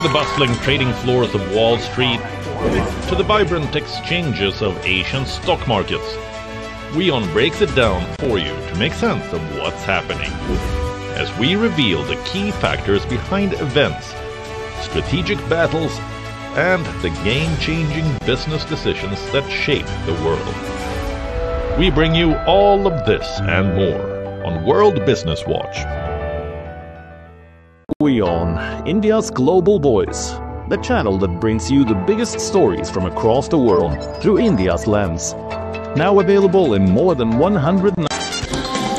The bustling trading floors of Wall Street to the vibrant exchanges of Asian stock markets, WION breaks it down for you to make sense of what's happening, as we reveal the key factors behind events, strategic battles, and the game-changing business decisions that shape the world. We bring you all of this and more on World Business Watch. WION, India's global voice, the channel that brings you the biggest stories from across the world through India's lens. Now available in more than 190